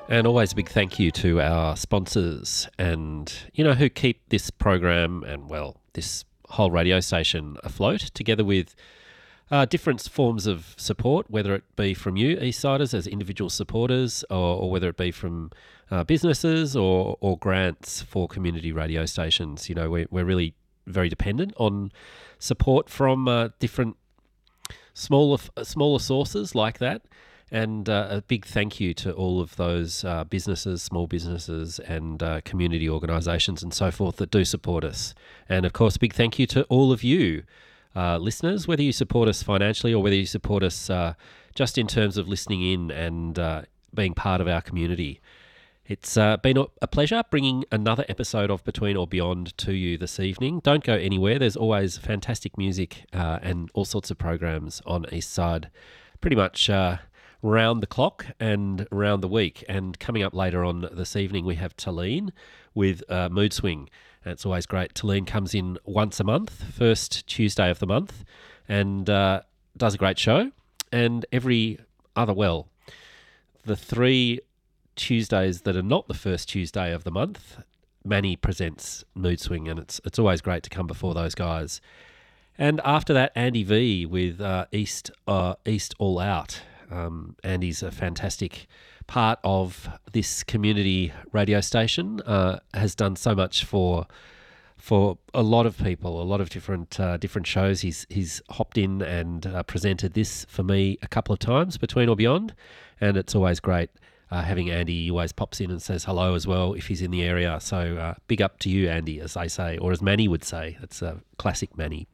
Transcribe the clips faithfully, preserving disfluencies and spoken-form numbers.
And always a big thank you to our sponsors and, you know, who keep this program and, well, this whole radio station afloat, together with uh, different forms of support, whether it be from you, Eastsiders, as individual supporters, or, or whether it be from uh, businesses or, or grants for community radio stations. You know, we're, we're really very dependent on support from uh, different smaller smaller sources like that. And uh, a big thank you to all of those uh, businesses, small businesses and uh, community organisations and so forth that do support us. And of course, a big thank you to all of you uh, listeners, whether you support us financially or whether you support us uh, just in terms of listening in and uh, being part of our community. It's uh, been a pleasure bringing another episode of Between or Beyond to you this evening. Don't go anywhere. There's always fantastic music uh, and all sorts of programs on Eastside, pretty much uh, round the clock and round the week. And coming up later on this evening, we have Talene with uh, Mood Swing. And it's always great. Talene comes in once a month, first Tuesday of the month, and uh, does a great show. And every other, well, the three Tuesdays that are not the first Tuesday of the month, Manny presents Mood Swing, and it's it's always great to come before those guys. And after that, Andy V with uh, East uh, East All Out. Um, Andy's a fantastic part of this community radio station. Uh, has done so much for for a lot of people, a lot of different uh, different shows. He's he's hopped in and uh, presented this for me a couple of times, Between or Beyond, and it's always great. Uh, having Andy, he always pops in and says hello as well if he's in the area. So uh, big up to you, Andy, as they say, or as Manny would say. It's a classic Manny.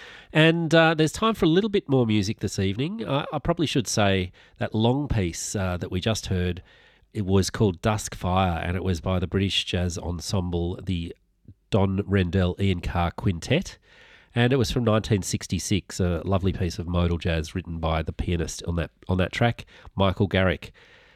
And uh, there's time for a little bit more music this evening. Uh, I probably should say that long piece uh, that we just heard, it was called Dusk Fire, and it was by the British jazz ensemble, the Don Rendell Ian Carr Quintet. And it was from nineteen sixty-six, a lovely piece of modal jazz written by the pianist on that on that track, Michael Garrick.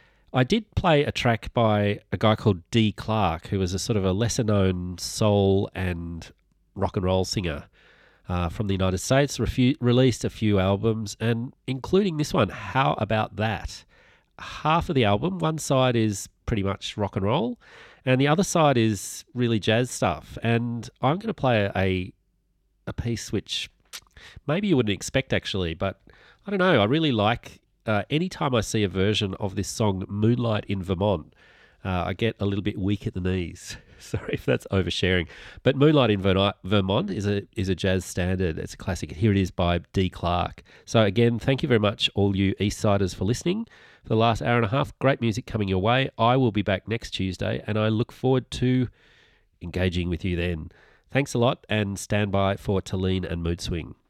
I did play a track by a guy called Dee Clark, who was a sort of a lesser-known soul and rock and roll singer uh, from the United States, refu- released a few albums, and including this one, How About That? Half of the album, one side is pretty much rock and roll, and the other side is really jazz stuff. And I'm going to play a, a piece which maybe you wouldn't expect, actually, but I don't know, I really like... Uh, anytime I see a version of this song, Moonlight in Vermont, uh, I get a little bit weak at the knees. Sorry if that's oversharing. But Moonlight in Ver- Vermont is a is a jazz standard. It's a classic. Here it is by Dee Clark. So again, thank you very much, all you Eastsiders, for listening for the last hour and a half. Great music coming your way. I will be back next Tuesday, and I look forward to engaging with you then. Thanks a lot, and stand by for Talene and Mood Swing.